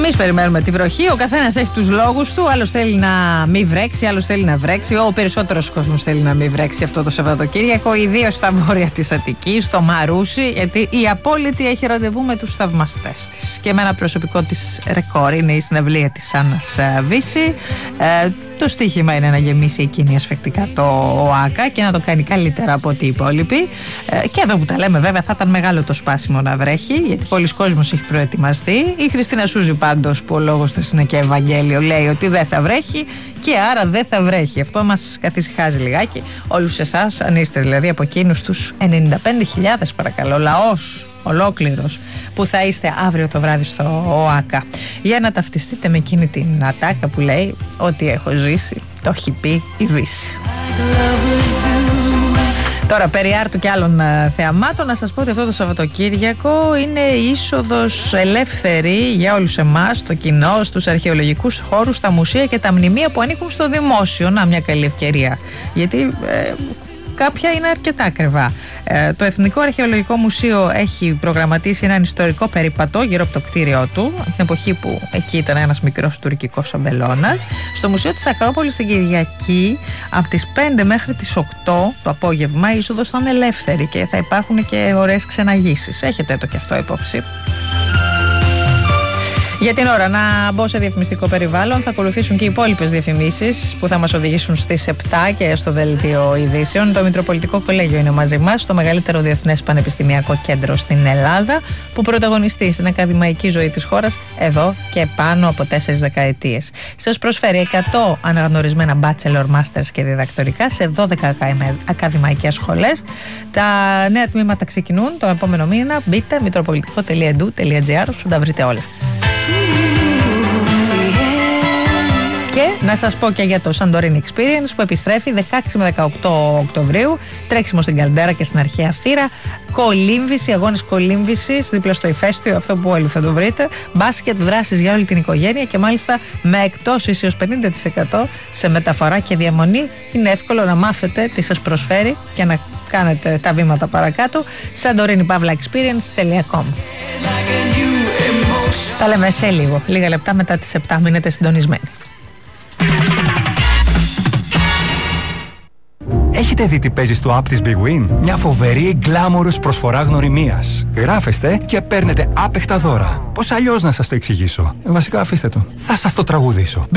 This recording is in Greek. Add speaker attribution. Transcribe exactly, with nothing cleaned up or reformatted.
Speaker 1: Εμείς περιμένουμε τη βροχή. Ο καθένας έχει τους λόγους του. Άλλος θέλει να μην βρέξει, άλλος θέλει να βρέξει. Ο περισσότερος κόσμος θέλει να μην βρέξει αυτό το Σαββατοκύριακο. Ιδίως στα βόρεια της Αττικής, στο Μαρούσι. Γιατί η Απόλυτη έχει ραντεβού με τους θαυμαστές της. Και με ένα προσωπικό της ρεκόρ. Είναι η συναυλία της Άννας Βύση. Ε, το στοίχημα είναι να γεμίσει εκείνη ασφεκτικά το ΟΑΚΑ και να το κάνει καλύτερα από ό,τι οι υπόλοιποι. Ε, και εδώ που τα λέμε, βέβαια, θα ήταν μεγάλο το σπάσιμο να βρέχει, γιατί πολλοί κόσμος έχει προετοιμαστεί. Η Χριστίνα Σούζη, πάντως, που ο λόγος της είναι και Ευαγγέλιο, λέει ότι δεν θα βρέχει και άρα δεν θα βρέχει. Αυτό μας καθησυχάζει λιγάκι. Όλους εσάς, αν είστε δηλαδή από εκείνους τους ενενήντα πέντε χιλιάδες, παρακαλώ, λαός ολόκληρος που θα είστε αύριο το βράδυ στο ΟΑΚΑ, για να ταυτιστείτε με εκείνη την ατάκα που λέει ότι έχω ζήσει, το έχει πει η Βύση. Τώρα, περί άρτου και άλλων uh, θεαμάτων, να σας πω ότι αυτό το Σαββατοκύριακο είναι η είσοδος ελεύθερη για όλους εμάς, στο κοινό, στους αρχαιολογικούς χώρους, στα μουσεία και τα μνημεία που ανήκουν στο δημόσιο. Να, μια καλή ευκαιρία. Γιατί ε, κάποια είναι αρκετά ακριβά. Ε, το Εθνικό Αρχαιολογικό Μουσείο έχει προγραμματίσει έναν ιστορικό περίπατο γύρω από το κτίριό του, από την εποχή που εκεί ήταν ένας μικρός τουρκικός αμπελώνας. Στο Μουσείο της Ακρόπολης την Κυριακή, από τις πέντε μέχρι τις οκτώ το απόγευμα, η είσοδος θα είναι ελεύθερη και θα υπάρχουν και ωραίες ξεναγήσεις. Έχετε το και αυτό υπόψη. Για την ώρα, να μπω σε διαφημιστικό περιβάλλον. Θα ακολουθήσουν και οι υπόλοιπες διαφημίσεις που θα μας οδηγήσουν στις επτά και στο δελτίο ειδήσεων. Το Μητροπολιτικό Κολέγιο είναι μαζί μας, το μεγαλύτερο διεθνές πανεπιστημιακό κέντρο στην Ελλάδα, που πρωταγωνιστεί στην ακαδημαϊκή ζωή της χώρας εδώ και πάνω από τέσσερις δεκαετίες. Σας προσφέρει εκατό αναγνωρισμένα bachelor, masters και διδακτορικά σε δώδεκα ακαδημαϊκές σχολές. Τα νέα τμήματα ξεκινούν τον επόμενο μήνα. Μπείτε μητροπολιτικό τελεία e d u τελεία g r, σου τα βρείτε όλα. Και να σας πω και για το Santorini Experience που επιστρέφει δεκαέξι με δεκαοκτώ Οκτωβρίου. Τρέξιμο στην Καλντέρα και στην Αρχαία Θύρα. Κολύμβηση, αγώνες κολύμβησης δίπλα στο ηφαίστειο, αυτό που όλοι θα το βρείτε. Μπάσκετ, δράσεις για όλη την οικογένεια και μάλιστα με εκτόσεις έως πενήντα τοις εκατό σε μεταφορά και διαμονή. Είναι εύκολο να μάθετε τι σας προσφέρει και να κάνετε τα βήματα παρακάτω. santorini pavla experience τελεία com. Τα λέμε σε λίγο, λίγα λεπτά μετά τις επτά. Μείνετε συντονισμένοι.
Speaker 2: Έχετε δει τι παίζει στο app της Big Win? Μια φοβερή γκλάμορος προσφορά γνωριμίας. Γράφεστε και παίρνετε άπεχτα δώρα. Πώς αλλιώς να σας το εξηγήσω? Ε, βασικά αφήστε το. Θα σας το τραγουδήσω.